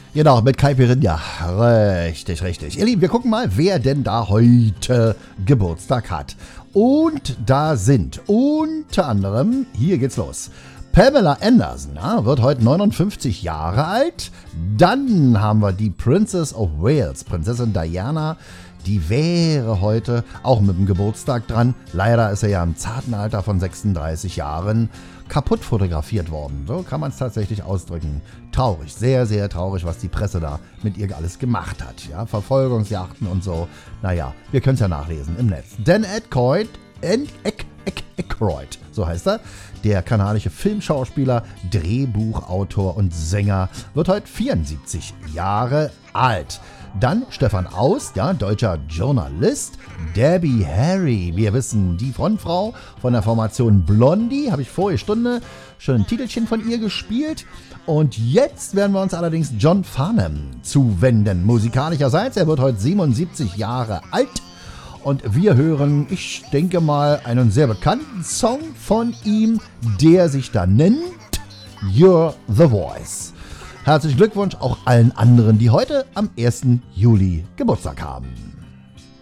Genau, mit Caipirinha. Richtig, richtig. Ihr Lieben, wir gucken mal, wer denn da heute Geburtstag hat. Und da sind unter anderem, hier geht's los, Pamela Anderson, ja, wird heute 59 Jahre alt. Dann haben wir die Princess of Wales, Prinzessin Diana. Die wäre heute auch mit dem Geburtstag dran. Leider ist er ja im zarten Alter von 36 Jahren kaputt fotografiert worden. So kann man es tatsächlich ausdrücken. Traurig, sehr, sehr traurig, was die Presse da mit ihr alles gemacht hat. Ja, Verfolgungsjachten und so. Naja, wir können es ja nachlesen im Netz. Dan Aykroyd, so heißt er, der kanadische Filmschauspieler, Drehbuchautor und Sänger, wird heute 74 Jahre alt. Dann Stefan Aust, ja, deutscher Journalist. Debbie Harry, wir wissen, die Frontfrau von der Formation Blondie, habe ich vorige Stunde schon ein Titelchen von ihr gespielt. Und jetzt werden wir uns allerdings John Farnham zuwenden, musikalischerseits. Er wird heute 77 Jahre alt. Und wir hören, ich denke mal, einen sehr bekannten Song von ihm, der sich da nennt You're the Voice. Herzlichen Glückwunsch auch allen anderen, die heute am 1. Juli Geburtstag haben.